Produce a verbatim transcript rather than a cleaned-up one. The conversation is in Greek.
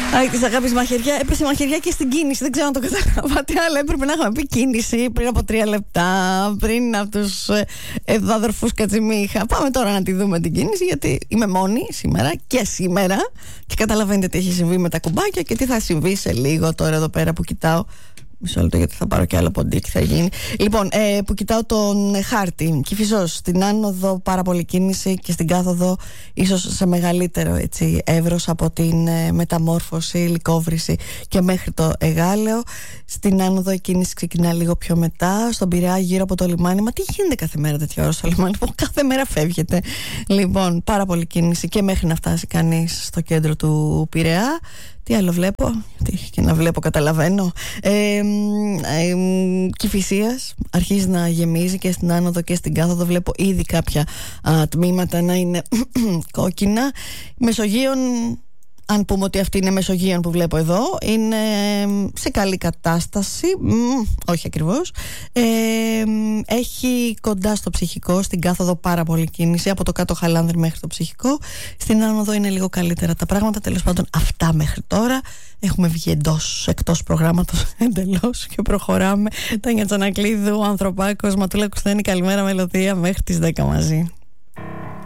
Αϊ, της αγάπης μαχαιριά. Έπεσε μαχαιριά και στην κίνηση. Δεν ξέρω αν το καταλάβατε, αλλά έπρεπε να είχαμε πει κίνηση πριν από τρία λεπτά. Πριν από τους ε, αδερφούς Κατσιμίχα. Πάμε τώρα να τη δούμε την κίνηση, γιατί είμαι μόνη σήμερα και σήμερα. Και καταλαβαίνετε τι έχει συμβεί με τα κουμπάκια και τι θα συμβεί σε λίγο τώρα εδώ πέρα που κοιτάω. Μισό λεπτό, γιατί θα πάρω και άλλο ποντίκι, θα γίνει. Λοιπόν, ε, που κοιτάω τον χάρτη. Κηφισός, στην άνοδο πάρα πολύ κίνηση και στην κάθοδο ίσως σε μεγαλύτερο έτσι, εύρος από την ε, μεταμόρφωση, λυκόβρηση και μέχρι το Εγάλεο. Στην άνοδο η κίνηση ξεκινά λίγο πιο μετά. Στον Πειραιά γύρω από το λιμάνι. Μα τι γίνεται κάθε μέρα τέτοια ώρα στο λιμάνι, που κάθε μέρα φεύγεται. Λοιπόν, πάρα πολύ κίνηση και μέχρι να φτάσει κανείς στο κέντρο του Πειραιά. Τι άλλο βλέπω, τι και να βλέπω καταλαβαίνω. ε, ε, ε, Κηφισίας αρχίζει να γεμίζει και στην άνοδο και στην κάθοδο. Βλέπω ήδη κάποια α, τμήματα να είναι κόκκινα. Μεσογείων, αν πούμε ότι αυτή είναι Μεσογείων που βλέπω εδώ, είναι σε καλή κατάσταση. Μ, όχι ακριβώς. ε, Έχει κοντά στο Ψυχικό, στην κάθοδο πάρα πολύ κίνηση, από το κάτω Χαλάνδρη μέχρι το Ψυχικό. Στην άνοδο είναι λίγο καλύτερα τα πράγματα. Τέλος πάντων, αυτά μέχρι τώρα. Έχουμε βγει εντός, εκτός προγράμματος εντελώς και προχωράμε. Τάνια Τσανακλείδου, Ανθρωπάκος, Ματούλα Κουστένη, καλημέρα Μελωδία, μέχρι τις δέκα μαζί.